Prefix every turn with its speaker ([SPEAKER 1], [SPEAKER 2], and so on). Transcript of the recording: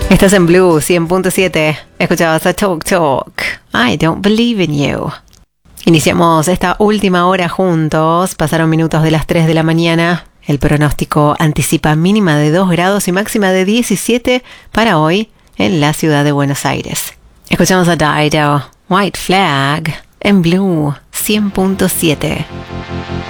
[SPEAKER 1] Estás en Blue 100.7. Escuchabas a Talk Talk. I don't believe in you. Iniciamos esta última hora juntos. Pasaron minutos de las 3 de la mañana. El pronóstico anticipa mínima de 2 grados y máxima de 17 para hoy en la ciudad de Buenos Aires. Escuchamos a Dido, White Flag, en Blue 100.7.